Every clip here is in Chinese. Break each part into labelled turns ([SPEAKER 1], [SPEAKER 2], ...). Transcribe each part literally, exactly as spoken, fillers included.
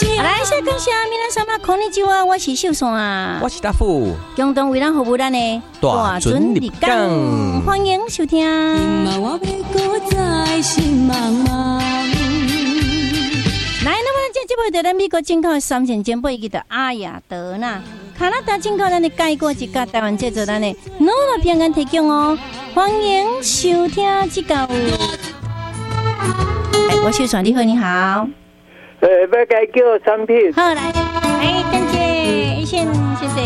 [SPEAKER 1] 来，谢感谢皆様こんにちは，我是秀山，
[SPEAKER 2] 我是大富，
[SPEAKER 1] 共同为咱服务咱的
[SPEAKER 2] 大准立港，
[SPEAKER 1] 欢迎收听。来，那么这节目在咱美国进口的三线煎饼，伊叫阿雅德纳，加拿大进口咱的盖果一家，台湾制作咱的努乐平安提供哦，欢迎收听这个。哎，我秀山，你好，你好。
[SPEAKER 3] 呃，要该叫产品。
[SPEAKER 1] 好，来，哎，感谢一线，谢谢。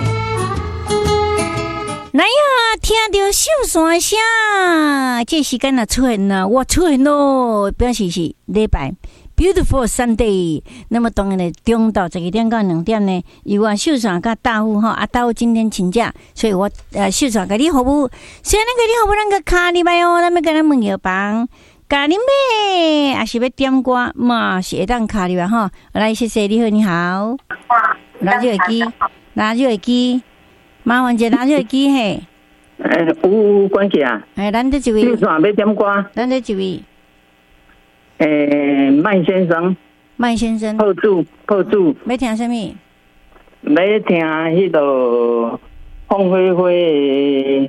[SPEAKER 1] 来呀，听到秀山声，这时间啊出现了，我出现咯，表示是礼拜 Beautiful Sunday。那么当然呢，中到十一点到两点呢，由啊秀山甲大户哈，啊大户今天请假，所以我呃秀山给你服务，虽然给你服务那个卡礼拜哦，咱们跟他问药房。咖喱妹，也是要点歌嘛，是会当卡哩吧哈。来，谢谢你好，你好。拿手机，拿手机，麻烦一下拿手机嘿。
[SPEAKER 3] 诶，有关系啊。
[SPEAKER 1] 诶，咱这一位。
[SPEAKER 3] 你想要点歌？
[SPEAKER 1] 咱这一位。
[SPEAKER 3] 诶，麦先生。
[SPEAKER 1] 麦先生。
[SPEAKER 3] 破主，破主。
[SPEAKER 1] 要听什么？
[SPEAKER 3] 要听迄个凤飞飞，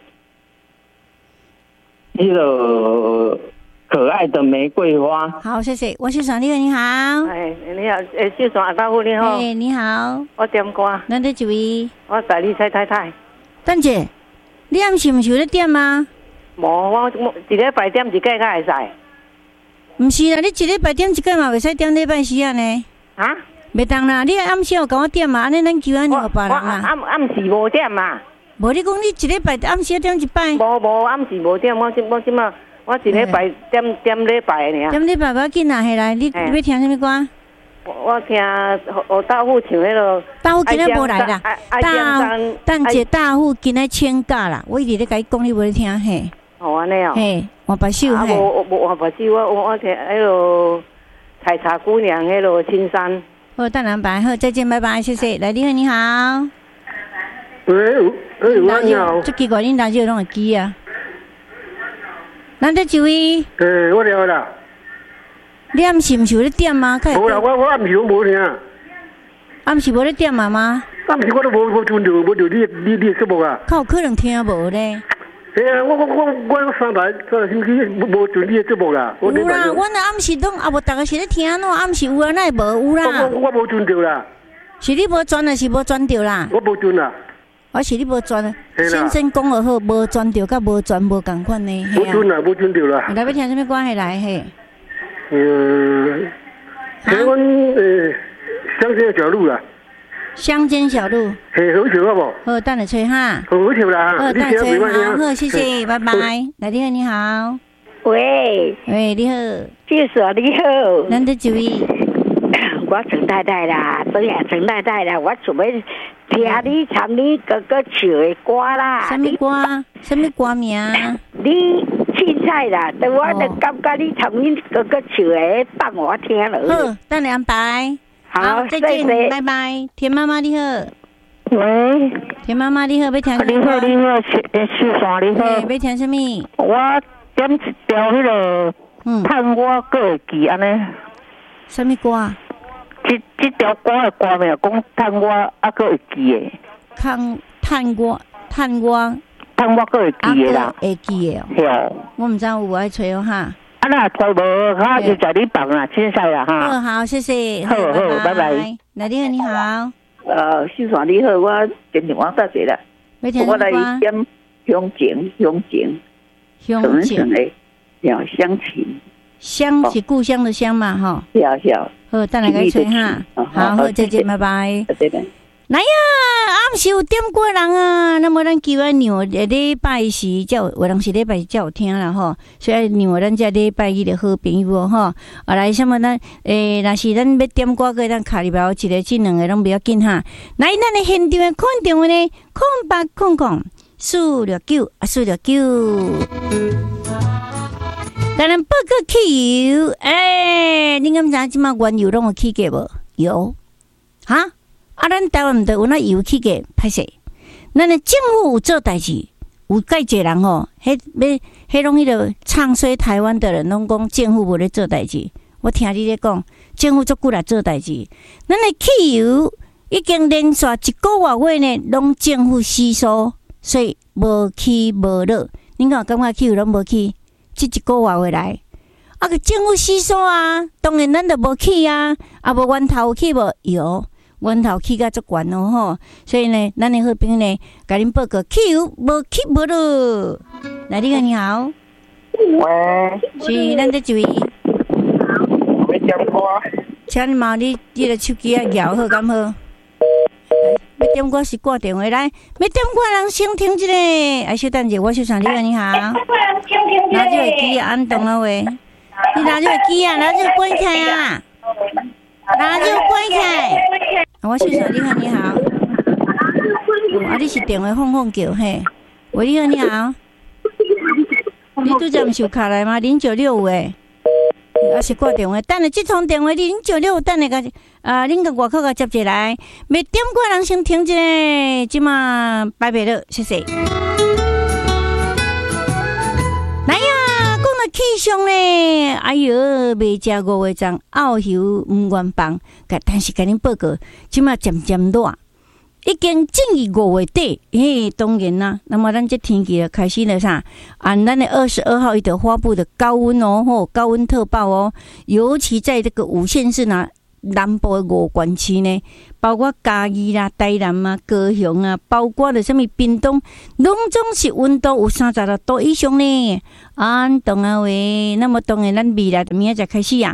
[SPEAKER 3] 迄个。可爱的玫瑰花。
[SPEAKER 1] 好，谢谢。我秀爽，你好，你好。
[SPEAKER 3] 哎，你好，诶，秀爽阿大夫你好。
[SPEAKER 1] 哎，你好。
[SPEAKER 3] 我点歌。
[SPEAKER 1] 咱这一位。
[SPEAKER 3] 我带你猜太太。
[SPEAKER 1] 等者，你暗时毋是有咧点吗？
[SPEAKER 3] 无，我一礼拜点一届才会使。
[SPEAKER 1] 毋是啦，你一礼拜点一届嘛，袂使点礼拜四啊呢。
[SPEAKER 3] 啊？
[SPEAKER 1] 袂当啦，你暗时有甲我点嘛？安尼咱求安尼互别人啊。
[SPEAKER 3] 暗暗时无点嘛。
[SPEAKER 1] 无你讲你一礼拜暗时点一摆。
[SPEAKER 3] 无无暗时无点，我即我即马。我一礼拜点点礼拜尔。
[SPEAKER 1] 点礼拜不要紧啦，下来你你要听什么歌？
[SPEAKER 3] 我我听我大户唱迄个。
[SPEAKER 1] 大户今日无来啦。大等者大户今日请假啦，我一直咧甲伊讲，你无咧听嘿。
[SPEAKER 3] 哦，安尼哦。
[SPEAKER 1] 嘿，换把手嘿。
[SPEAKER 3] 我我换把手，我我我听迄个采茶姑娘，迄个青山。
[SPEAKER 1] 好，等两拜，好，再见，拜拜，谢谢。来，你好，你好。
[SPEAKER 4] 喂，喂，你好。
[SPEAKER 1] 这奇怪，恁大舅拢会记啊？咱这一位，
[SPEAKER 4] 诶，我了啦。
[SPEAKER 1] 你暗时毋是有咧点吗？
[SPEAKER 4] 无啦，我我暗时都无听。
[SPEAKER 1] 暗时无咧点嘛吗？
[SPEAKER 4] 暗时我都无无听到，无到你你你节目啊。
[SPEAKER 1] 较有可能听无咧。
[SPEAKER 4] 哎呀，我我我我三台三个星期无无做你节目啦。
[SPEAKER 1] 有啦，我那暗时拢啊无，逐个是咧听喏，暗时有啊，那无有啦。
[SPEAKER 4] 我我无听到啦。
[SPEAKER 1] 是你无转还是无转到啦？
[SPEAKER 4] 我无转啦。
[SPEAKER 1] 我是你无转啊！先生讲得好，无转到甲无转无共款呢。
[SPEAKER 4] 无转啦，无转到啦。
[SPEAKER 1] 来要听什么歌？系来嘿。
[SPEAKER 4] 嗯，台湾诶，乡间小路啦。
[SPEAKER 1] 乡间小路。
[SPEAKER 4] 嘿，好笑啊无？
[SPEAKER 1] 好，等下吹哈。
[SPEAKER 4] 好笑啦。
[SPEAKER 1] 好，等下吹哈。好，谢谢，拜拜。来，你好，你好。
[SPEAKER 5] 喂。
[SPEAKER 1] 喂，你好。
[SPEAKER 5] 介绍你好。
[SPEAKER 1] 咱这一位。
[SPEAKER 5] 我陈太太啦，对呀，陈太太啦，我准备听你唱你哥哥唱的歌啦。
[SPEAKER 1] 什么歌？什么歌名？
[SPEAKER 5] 你凊彩啦，但我就感觉你唱你哥哥唱的放我听了。
[SPEAKER 1] 好，等两拜。
[SPEAKER 5] 好，
[SPEAKER 1] 再见，拜拜。田妈妈你好。
[SPEAKER 5] 喂。
[SPEAKER 1] 田妈妈你好，要听什么？
[SPEAKER 5] 你好，你好，秀山你好。
[SPEAKER 1] 要听什么？
[SPEAKER 5] 我点一条迄个，嗯，盼我过会记安尼。
[SPEAKER 1] 什么歌啊？
[SPEAKER 5] 这这条歌的歌名讲趁我还阁会记的，
[SPEAKER 1] 趁趁我趁我
[SPEAKER 5] 趁我阁会记的啦，
[SPEAKER 1] 会记的哦。
[SPEAKER 5] 是哦，
[SPEAKER 1] 我唔知有无爱吹哦哈。
[SPEAKER 5] 啊那吹无，哈就在你房啦，凊彩啦哈。
[SPEAKER 1] 好好，谢谢。
[SPEAKER 5] 好好，拜拜。
[SPEAKER 1] 来，你好，你好。
[SPEAKER 5] 呃，秀山你好，我电电话打过来，我来点乡情，乡情，
[SPEAKER 1] 乡情
[SPEAKER 5] 的，要乡情。
[SPEAKER 1] 乡是故乡的乡嘛，哈。
[SPEAKER 5] 是啊是啊。
[SPEAKER 1] 好，等下来吹哈。好，好，再见，拜拜。
[SPEAKER 5] 再见。
[SPEAKER 1] 来呀，暗时有点过人啊，那么咱求安让礼拜四才有，有人是礼拜四才有听啦吼，所以让咱这礼拜一的好朋友吼，啊来什么咱诶，若是咱要点歌个，咱卡里边一个、这两个拢不要紧哈。来，咱的现场的看电话呢，空八空空四六九啊，四六九。当然，报个汽油，诶、欸，你敢知即马原油拢有起价无？有，哈？啊，咱台湾毋得有那油起价，歹势。咱的政府有做代志，有介侪人吼，迄要迄拢迄个唱衰台湾的人，拢讲政府无咧做代志。我听你咧讲， 政府足久来做代志，咱的汽油已经连续一个月月呢，拢政府吸收，所以无起无落。恁敢有感觉汽油拢无起？即一个月月来，啊个政府吸收啊，当然咱就无起啊，啊无源头有起无有。源头起甲足悬哦吼，所以呢，咱的好朋友呢，甲恁报告汽油无起无落。来，你好，你好，
[SPEAKER 6] 喂，
[SPEAKER 1] 是咱这一位，
[SPEAKER 6] 要点歌，
[SPEAKER 1] 请你毛你你个手机啊摇好敢好？要点歌是挂电话来，要点歌人先听一个，哎，小等者，我小常你好，你好，拿这个机啊，按动啊喂，你拿这个机啊，拿这个关开啊。拿就关开，我小常你好，你好，哦、啊，你是电话放放叫嘿，喂，你好，你好，你拄则毋是有卡来吗？零九六五诶，啊是挂电话，等下这通电话零九六五，等下个啊，恁个外口个接起来，未点过人先听一个，即马拜拜了，谢谢。来呀！气象呢？哎哟，未食五月粽，拗油毋愿放。但是甲恁报告，即马渐渐热，已经进入五月底。嘿，当然啦。那么咱这天气了开始了啥？按咱的二十二号伊就发布的高温哦，吼，高温特报哦。尤其在这个五县市呢，南部的五县市呢，包括嘉义啦、台南啊、高雄啊，包括了什么屏东，拢总是温度有三十六度以上呢。安当啊喂，那么当然咱未来明仔载开始啊，